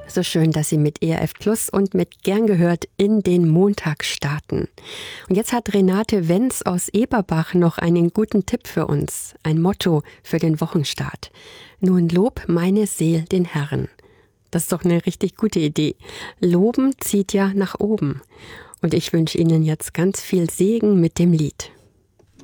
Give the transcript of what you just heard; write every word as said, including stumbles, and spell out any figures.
So schön, dass Sie mit E R F Plus und mit Gern gehört in den Montag starten. Und jetzt hat Renate Wenz aus Eberbach noch einen guten Tipp für uns. Ein Motto für den Wochenstart. Nun lob meine Seel den Herrn. Das ist doch eine richtig gute Idee. Loben zieht ja nach oben. Und ich wünsche Ihnen jetzt ganz viel Segen mit dem Lied.